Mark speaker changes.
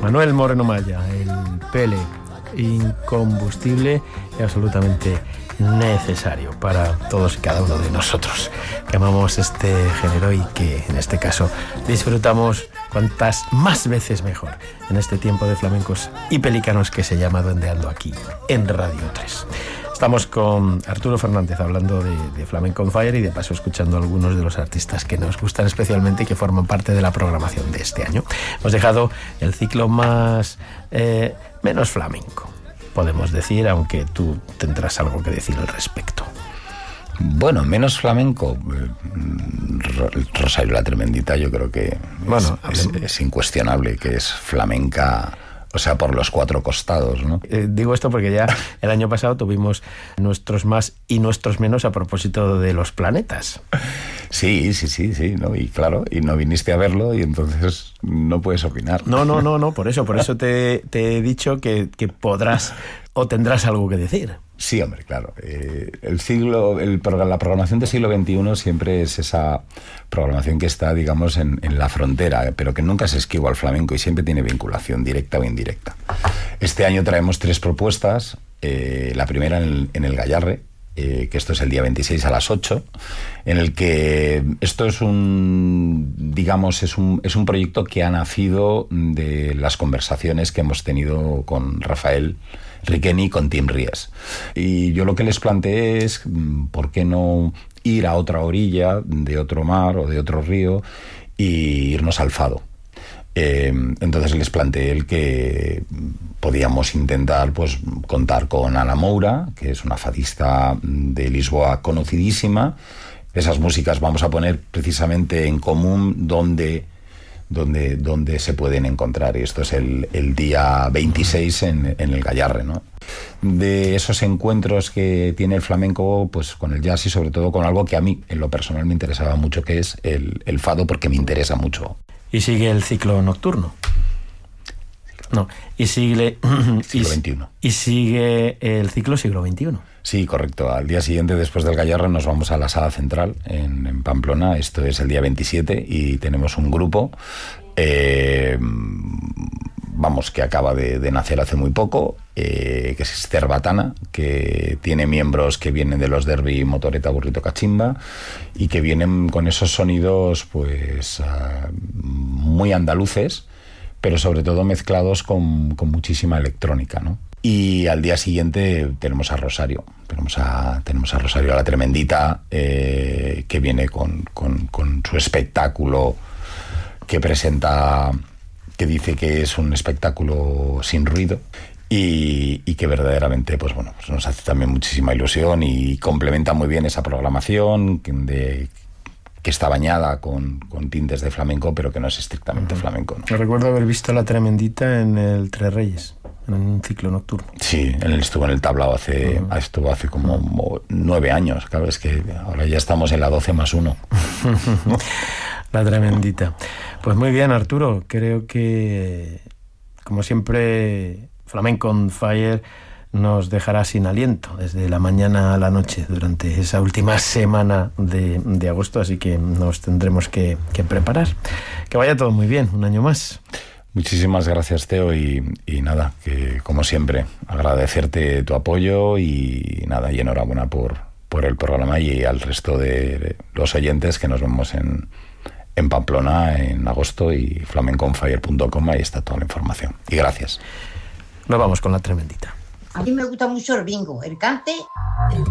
Speaker 1: Manuel Moreno Maya, el Pele, incombustible y absolutamente necesario para todos y cada uno de nosotros que amamos este género y que en este caso disfrutamos cuantas más veces mejor en este tiempo de flamencos y pelícanos que se llama Duendeando aquí en Radio 3. Estamos con Arturo Fernández hablando de Flamenco on Fire y de paso escuchando a algunos de los artistas que nos gustan especialmente y que forman parte de la programación de este año. Hemos dejado el ciclo menos flamenco, podemos decir, aunque tú tendrás algo que decir al respecto.
Speaker 2: Bueno, menos flamenco, Rosario la Tremendita, yo creo que es incuestionable que es flamenca, o sea, por los cuatro costados, ¿no?
Speaker 1: Digo esto porque ya el año pasado tuvimos nuestros más y nuestros menos a propósito de los planetas.
Speaker 2: Sí, ¿no? Y claro, y no viniste a verlo y entonces no puedes opinar.
Speaker 1: No, por eso te he dicho que podrás o tendrás algo que decir.
Speaker 2: Sí, hombre, claro. La programación del siglo XXI siempre es esa programación que está, digamos, en la frontera, pero que nunca se esquiva al flamenco y siempre tiene vinculación directa o indirecta. Este año traemos 3 propuestas. La primera en el Gayarre, que esto es el día 26 a las 8, en el que esto es un proyecto que ha nacido de las conversaciones que hemos tenido con Rafael Riqueni y con Tim Ries. Y yo lo que les planteé es ¿por qué no ir a otra orilla de otro mar o de otro río e irnos al fado? Entonces les planteé el que podíamos intentar pues contar con Ana Moura, que es una fadista de Lisboa conocidísima. Esas músicas vamos a poner precisamente en común donde se pueden encontrar, y esto es el día 26 en el Gayarre, ¿no? De esos encuentros que tiene el flamenco pues con el jazz y sobre todo con algo que a mí en lo personal me interesaba mucho, que es el fado, porque me interesa mucho.
Speaker 1: Y sigue el ciclo nocturno. No, y sigue
Speaker 2: siglo XXI.
Speaker 1: Y sigue el ciclo siglo XXI.
Speaker 2: Sí, correcto. Al día siguiente, después del Gayarre, nos vamos a la Sala Central en Pamplona. Esto es el día 27 y tenemos un grupo que acaba de nacer hace muy poco, que es Cerbatana, que tiene miembros que vienen de los derbi Motoreta, Burrito, Cachimba, y que vienen con esos sonidos pues muy andaluces, pero sobre todo mezclados con muchísima electrónica, ¿no? Y al día siguiente tenemos a Rosario. Tenemos a Rosario la Tremendita, que viene con su espectáculo que presenta, que dice que es un espectáculo sin ruido y que verdaderamente pues nos hace también muchísima ilusión y complementa muy bien esa programación que está bañada con tintes de flamenco, pero que no es estrictamente flamenco, ¿no?
Speaker 1: Yo recuerdo haber visto la Tremendita en el Tres Reyes, en un ciclo nocturno.
Speaker 2: Sí, él estuvo en el tablao estuvo hace como 9 años, claro, es que ahora ya estamos en la 12+1.
Speaker 1: La Tremendita. Pues muy bien, Arturo, creo que, como siempre, Flamenco on Fire nos dejará sin aliento desde la mañana a la noche durante esa última semana de agosto, así que nos tendremos que preparar. Que vaya todo muy bien, un año más.
Speaker 2: Muchísimas gracias, Teo, y nada, que como siempre, agradecerte tu apoyo y nada, y enhorabuena por el programa y al resto de los oyentes, que nos vemos en Pamplona en agosto, y flamencoonfire.com, ahí está toda la información. Y gracias.
Speaker 1: Nos vamos con la Tremendita.
Speaker 3: A mí me gusta mucho el bingo, el cante.